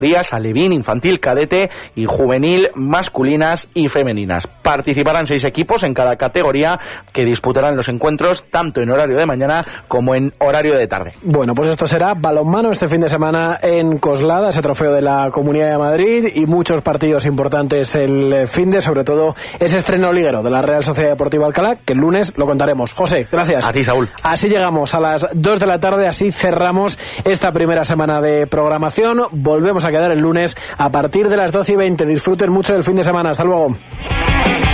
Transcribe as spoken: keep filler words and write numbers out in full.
alevín, infantil, cadete y juvenil, masculinas y femeninas. Participarán seis equipos en cada categoría que disputarán los encuentros tanto en horario de mañana como en horario de tarde. Bueno, pues esto será balonmano este fin de semana en Coslada, ese trofeo de la Comunidad de Madrid, y muchos partidos importantes el fin de, sobre todo ese estreno liguero de la Real Sociedad Deportiva Alcalá, que el lunes lo contaremos. José, gracias. A ti, Saúl. Así llegamos a las dos de la tarde, así cerramos esta primera semana de programación. Volvemos a quedar el lunes a partir de las doce y veinte. Disfruten mucho del fin de semana. Hasta luego.